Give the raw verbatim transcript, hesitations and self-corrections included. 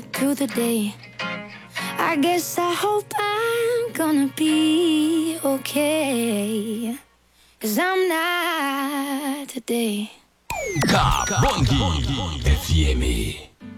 through the day. I guess I hope I'm gonna be okay, 'cause I'm not today. Caponghi F M.